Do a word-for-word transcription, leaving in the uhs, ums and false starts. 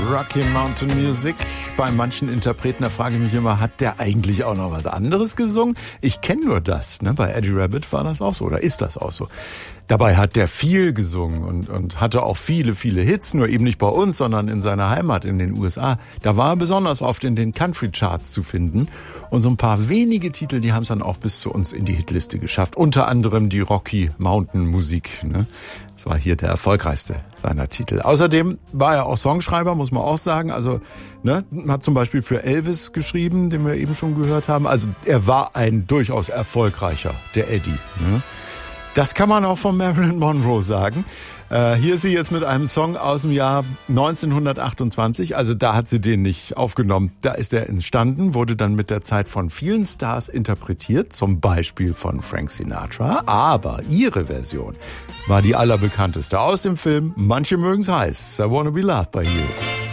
Rocky Mountain Music. Bei manchen Interpreten, da frage ich mich immer, hat der eigentlich auch noch was anderes gesungen? Ich kenne nur das. Ne? Bei Eddie Rabbitt war das auch so oder ist das auch so. Dabei hat der viel gesungen und, und hatte auch viele, viele Hits, nur eben nicht bei uns, sondern in seiner Heimat in den U S A. Da war er besonders oft in den Country-Charts zu finden. Und so ein paar wenige Titel, die haben es dann auch bis zu uns in die Hitliste geschafft. Unter anderem die Rocky Mountain Musik. Ne? Das war hier der erfolgreichste seiner Titel. Außerdem war er auch Songschreiber, muss man auch sagen. Also ne, hat zum Beispiel für Elvis geschrieben, den wir eben schon gehört haben. Also er war ein durchaus erfolgreicher, der Eddie. Ne? Das kann man auch von Marilyn Monroe sagen. Äh, hier ist sie jetzt mit einem Song aus dem Jahr neunzehnhundertachtundzwanzig. Also da hat sie den nicht aufgenommen. Da ist er entstanden, wurde dann mit der Zeit von vielen Stars interpretiert, zum Beispiel von Frank Sinatra. Aber ihre Version war die allerbekannteste aus dem Film Manche mögen's heiß. I Wanna Be Loved by You.